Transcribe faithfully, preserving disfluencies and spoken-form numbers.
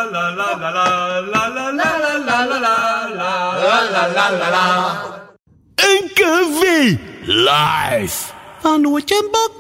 la la la la la la la la la la la la la la. N K V live van Noordje